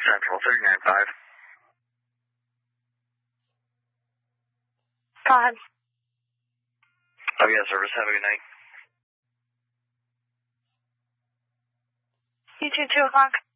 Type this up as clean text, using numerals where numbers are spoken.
Central, 39.5. Go ahead. Oh, yeah, service. Have a good night. You too, 2 o'clock.